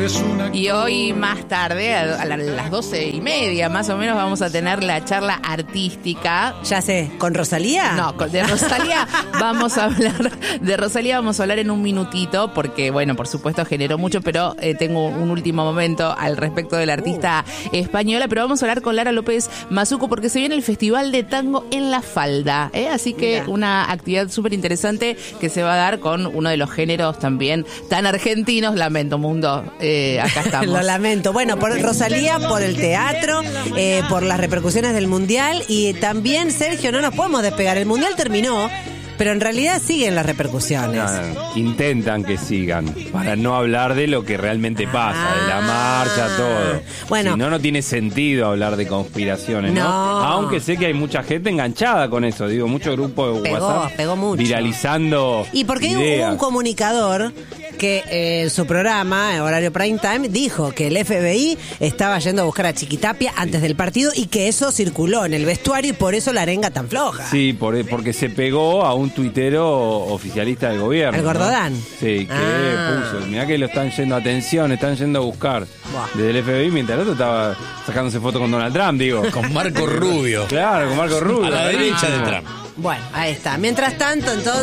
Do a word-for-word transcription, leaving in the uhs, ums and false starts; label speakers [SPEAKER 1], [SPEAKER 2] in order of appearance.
[SPEAKER 1] Y hoy más tarde, a las doce y media más o menos, vamos a tener la charla artística.
[SPEAKER 2] Ya sé, ¿con Rosalía?
[SPEAKER 1] No, de Rosalía vamos a hablar, de Rosalía vamos a hablar en un minutito, porque bueno, por supuesto generó mucho, pero eh, tengo un último momento al respecto de la artista uh. española, pero vamos a hablar con Lara López Mazuco, porque se viene el Festival de Tango en la Falda, ¿eh? Así que Mira. una actividad súper interesante que se va a dar con uno de los géneros también tan argentinos, lamento mundo, eh, acá estamos.
[SPEAKER 2] Lo lamento. Bueno, por Rosalía, por el teatro, eh, por las repercusiones del Mundial y también, Sergio, no nos podemos despegar. El Mundial terminó, pero en realidad siguen las repercusiones.
[SPEAKER 3] No, no, intentan que sigan, para no hablar de lo que realmente pasa, ah, de la marcha, todo. Bueno, si no, no tiene sentido hablar de conspiraciones, ¿no? ¿no? Aunque sé que hay mucha gente enganchada con eso, digo, muchos grupos de
[SPEAKER 2] pegó,
[SPEAKER 3] WhatsApp
[SPEAKER 2] pegó mucho.
[SPEAKER 3] Viralizando.
[SPEAKER 2] Y porque
[SPEAKER 3] ideas.
[SPEAKER 2] Hubo un comunicador que eh, en su programa, en horario prime time, dijo que el F B I estaba yendo a buscar a Chiquitapia antes del partido y que eso circuló en el vestuario y por eso la arenga tan floja.
[SPEAKER 3] Sí, por, porque se pegó a un tuitero oficialista del gobierno.
[SPEAKER 2] ¿El Gordodán?
[SPEAKER 3] ¿No? Sí, que
[SPEAKER 2] ah.
[SPEAKER 3] puso, mirá que lo están yendo, atención, están yendo a buscar Buah. desde el F B I, mientras el otro estaba sacándose fotos con Donald Trump, digo.
[SPEAKER 4] Con Marco Rubio.
[SPEAKER 3] Claro, con Marco Rubio.
[SPEAKER 4] A la derecha de Trump.
[SPEAKER 2] Bueno, ahí está. Mientras tanto, entonces...